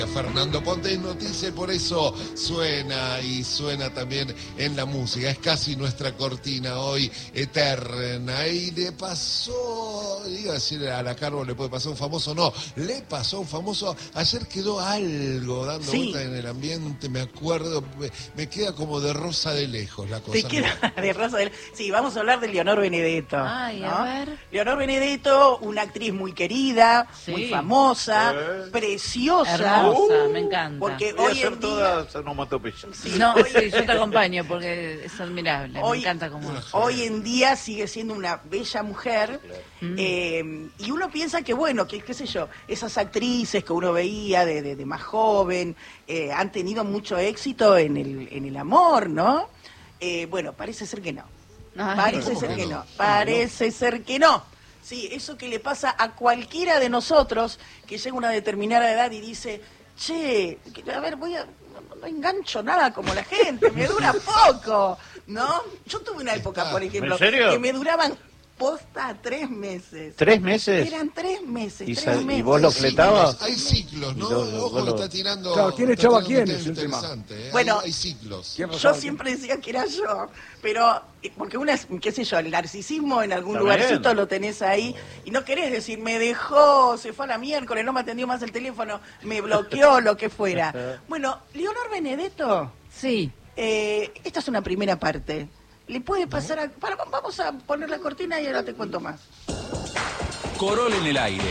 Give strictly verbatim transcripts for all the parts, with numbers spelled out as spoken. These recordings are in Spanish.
Fernando Ponte es noticia y por eso suena y suena también en la música. Es casi nuestra cortina hoy eterna. Y le pasó, iba a decir a la Carbo le puede pasar a un famoso, no, le pasó a un famoso. Ayer quedó algo dando sí. vuelta en el ambiente, me acuerdo, me, me queda como de Rosa de lejos la cosa. Te queda de Rosa de lejos. Sí, vamos a hablar de Leonor Benedetto. Ay, ¿no? a ver. Leonor Benedetto, una actriz muy querida, Sí. muy famosa, Eh. preciosa. Hermosa, me encanta. Porque Voy a hoy hacer en día... todas onomatopeyas. Sí, No, hoy, sí, yo te acompaño porque es admirable, Hoy- me encanta como... hoy en día sigue siendo una bella mujer. Mm. eh, y uno piensa que, bueno, que qué sé yo, esas actrices que uno veía de, de, de más joven eh, han tenido mucho éxito en el, en el amor, ¿no? Eh, bueno, parece ser que no. Ay, Parece ¿cómo ser que que no? no. Parece ser que no. Sí, eso que le pasa a cualquiera de nosotros que llega a una determinada edad y dice, che, que- a ver, voy a... No, no engancho nada como la gente, me dura poco, ¿no? Yo tuve una época, por ejemplo, ¿En serio? que me duraban posta tres meses. ¿Tres meses? Eran tres meses, ¿Y tres sa- y meses. vos lo Hay fletabas? ciclos, Hay ciclos, ¿no? Y lo- lo- Ojo, vos lo- está tirando... Claro, ¿quién está echaba a tirando quién? un Es el tema. interesante, ¿eh? Bueno, hay, hay ciclos. ¿Quién Yo pasaba? siempre decía que era yo, pero eh, porque una es, qué sé yo, el narcisismo en algún Está lugarcito bien. lo tenés ahí y no querés decir, me dejó, se fue a la miércoles, no me atendió más el teléfono, me bloqueó, lo que fuera. Bueno, Leonor Benedetto, Sí, eh, esta es una primera parte. Le puede pasar a... para- vamos a poner la cortina y ahora te cuento más. Corol en el aire.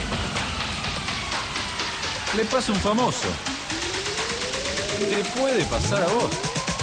Le pasa a un famoso. Te puede pasar a vos.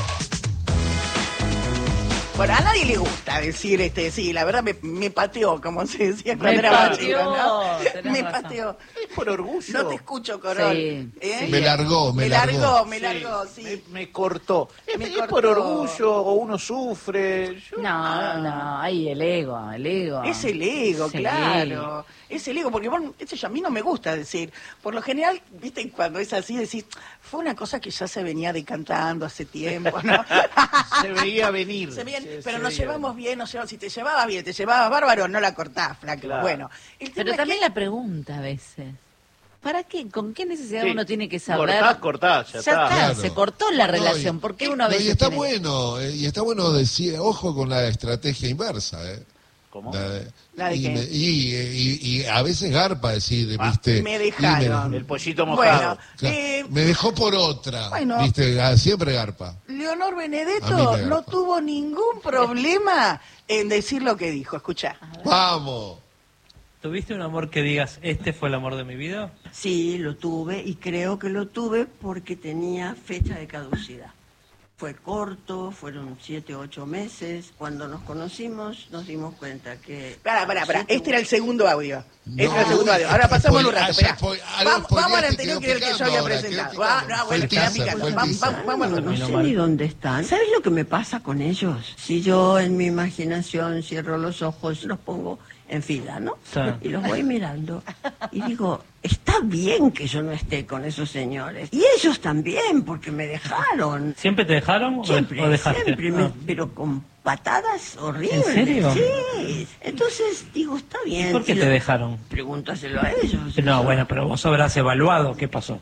Bueno, a nadie le gusta decir, este, sí, la verdad me, me pateó, como se decía cuando Me era más pateó, chico, ¿no? tenés Me razón. pateó. Es por orgullo. No te escucho, Corol. Sí, ¿Eh? sí. Me largó, me, Me largó. largó, me Sí, largó, sí. Me, me cortó. Es, Me es cortó. por orgullo o uno sufre. Yo- no, no, no, ahí el ego, el ego. Es el ego, Sí. claro. Es el ego, porque bueno, qué sé yo, a mí no me gusta decir. Por lo general, viste, cuando es así, decís, fue una cosa que ya se venía decantando hace tiempo, ¿no? Se veía venir. Se veía- Se- pero se nos veía llevamos bien, nos llevamos, si te llevabas bien, te llevabas bárbaro, no la cortás, flaco. Claro. Bueno, el tema Pero es también que- la pregunta a veces. ¿Para qué? ¿Con qué necesidad Sí. uno tiene que saber? Cortás, cortás, ya está. Claro. se cortó la No, relación. y- ¿Por qué uno a no, veces y está tiene- bueno, eh, y está bueno decir, ojo con la estrategia inversa, ¿eh? ¿Cómo? La de, ¿La de y, qué? me- y, y- y a veces garpa decir, Ah, viste. me y dejaron. El pollito mojado. Bueno, Claro, eh, me dejó por otra, bueno. viste, ah, siempre garpa. Leonor A mí Benedetto me no garpa. tuvo ningún problema en decir lo que dijo. Escuchá. Vamos. ¿Tuviste un amor que digas, este fue el amor de mi vida? Sí, lo tuve y creo que lo tuve porque tenía fecha de caducidad. Fue corto, fueron siete, ocho meses. Cuando nos conocimos nos dimos cuenta que... Pará, pará, pará. siete, Este era el segundo audio. Este No, era el segundo audio. Ahora pasamos un rato. ah, ya Esperá. fue- algo Vamos, vamos al spoileaste, anterior quedó que era el que yo picando había ahora, presentado. quedó Ah, picando. no, Fue bueno, el queda teaser, picando. fue el Vamos, teaser. vamos, vamos. No, no Terminó sé mal. ni dónde están. ¿Sabes lo que me pasa con ellos? Si yo en mi imaginación cierro los ojos, los pongo en fila, ¿no? Sí. Y los voy mirando y digo, está bien que yo no esté con esos señores. Y ellos también, porque me dejaron. ¿Siempre te dejaron o- Siempre, o dejaste? siempre, me- Ah. pero con patadas horribles. ¿En serio? Sí. Entonces digo, está bien. ¿Y por qué Y te lo- dejaron? Pregúntaselo a ellos. No, bueno, pero vos habrás evaluado qué pasó.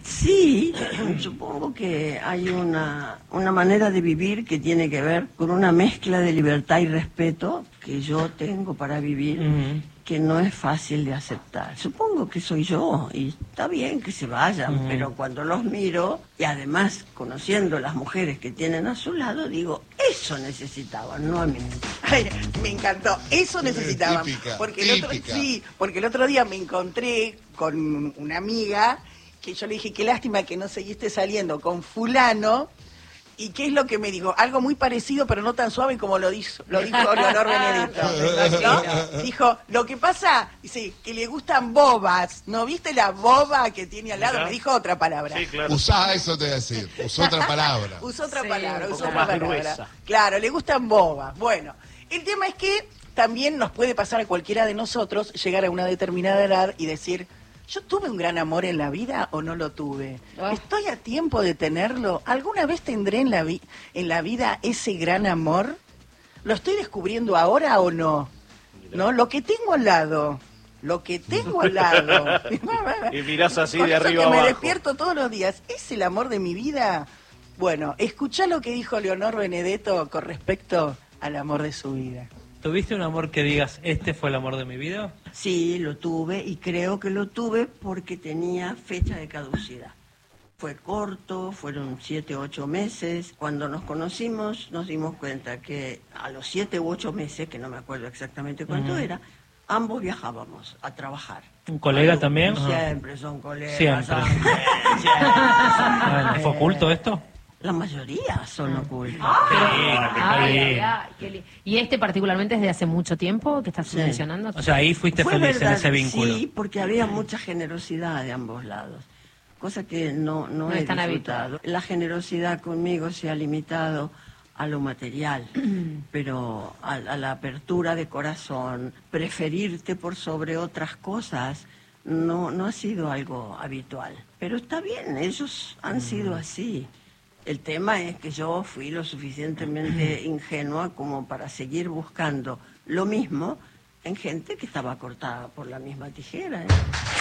Sí, supongo que hay una, una manera de vivir que tiene que ver con una mezcla de libertad y respeto que yo tengo para vivir, Ujú. que no es fácil de aceptar. Supongo que soy yo y está bien que se vayan, Ujú. pero cuando los miro y además conociendo las mujeres que tienen a su lado, digo, eso necesitaban, no a mí. Ay, me encantó. Eso necesitaban. Típica, porque el otro, típica. sí, porque el otro día me encontré con una amiga que yo le dije, qué lástima que no seguiste saliendo con fulano. ¿Y qué es lo que me dijo? Algo muy parecido, pero no tan suave como lo dijo, lo dijo Leonor Benedetto. ¿No? Dijo, lo que pasa, dice, que le gustan bobas. ¿No viste la boba que tiene al lado? Mirá. Me dijo otra palabra. Sí, claro. Usá eso, te voy a decir. Usó otra palabra. Usó otra Sí, palabra, un usó poco otra más palabra. gruesa. Claro, le gustan bobas. Bueno, el tema es que también nos puede pasar a cualquiera de nosotros llegar a una determinada edad y decir, ¿yo tuve un gran amor en la vida o no lo tuve? Ah. ¿Estoy a tiempo de tenerlo? ¿Alguna vez tendré en la, vi- en la vida ese gran amor? ¿Lo estoy descubriendo ahora o no? ¿No? Lo que tengo al lado, lo que tengo al lado. Y mirás así Con de eso arriba que me abajo. despierto todos los días. ¿Es el amor de mi vida? Bueno, escuchá lo que dijo Leonor Benedetto con respecto al amor de su vida. ¿Tuviste un amor que digas, este fue el amor de mi vida? Sí, lo tuve y creo que lo tuve porque tenía fecha de caducidad. Fue corto, fueron siete, ocho meses. Cuando nos conocimos nos dimos cuenta que a los siete u ocho meses, que no me acuerdo exactamente cuánto Ujú. era, ambos viajábamos a trabajar. ¿Un colega Algo- también? Siempre son colegas. Siempre. siempre, Bueno, siempre. ¿fue oculto esto? La mayoría son ocultos. Ay, bien. ay, ay, qué li- ¿Y este particularmente es de hace mucho tiempo que estás Sí. mencionando? O sea, ahí fuiste Fue feliz en verdad, ese vínculo. Sí, porque había mucha generosidad de ambos lados, cosa que no, no, No he es tan disfrutado. La generosidad conmigo se ha limitado a lo material, pero a, a la apertura de corazón, preferirte por sobre otras cosas, no, no ha sido algo habitual. Pero está bien, ellos han sido así. El tema es que yo fui lo suficientemente ingenua como para seguir buscando lo mismo en gente que estaba cortada por la misma tijera. ¿eh?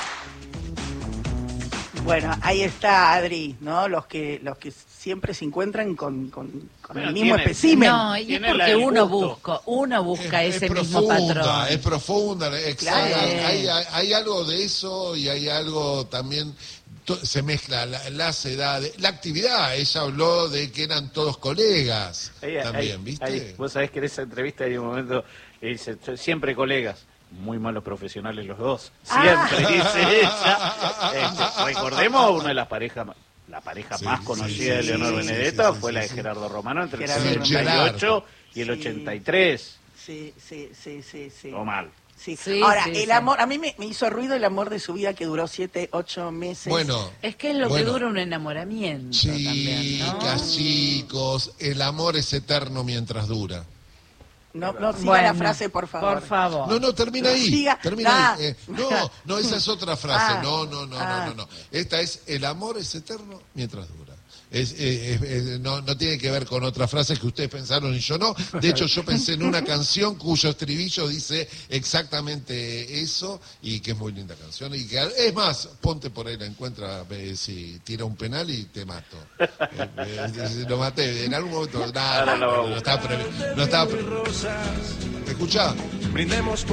Bueno, ahí está Adri, ¿no? Los que los que siempre se encuentran con, con, con Bueno, el mismo tiene- espécimen. No, y es Tiene la porque del uno gusto. busca, uno busca Es- ese es mismo profunda, patrón. Es profunda, exacto. Claro. Hay, hay- hay algo de eso y hay algo también, to- se mezcla la- las edades, la actividad. Ella habló de que eran todos colegas Ahí- también, ahí- ¿viste? ahí, vos sabés que en esa entrevista hay un momento que dice, siempre colegas. Muy malos profesionales los dos. Siempre, dice ella. Este, recordemos una de las parejas, la pareja Sí, más sí, conocida de sí, Leonor sí, Benedetto sí, sí, fue sí, la de sí. Gerardo Romano entre Gerardo el setenta y ocho y el Sí. ochenta y tres. Sí, sí, sí, sí, sí. O mal. Sí. Sí, Ahora, sí, el sí. amor, a mí me, me hizo ruido el amor de su vida que duró siete, ocho meses. Bueno, Es que es lo bueno. que dura un enamoramiento también, ¿no? Chicas, chicos, el amor es eterno mientras dura. No, no siga Bueno, la frase, por favor. Por favor. No, no, termina ahí. Siga. Termina Ah. ahí. Eh, no, no, esa es otra frase. Ah. No, no, no, Ah. no, no, no. Esta es, el amor es eterno mientras dura. Es, eh, es- es- no, no tiene que ver con otras frases que ustedes pensaron y yo no. De hecho, yo pensé en una canción cuyo estribillo dice exactamente eso y que es muy linda canción. Y que, es más, ponte por ahí, la encuentra, ve si tira un penal y te mato. Eh, eh, lo maté. En algún momento, nada, Ahora lo no, vamos. no estaba previsto. No estaba pre- ¿Me escuchá? Brindemos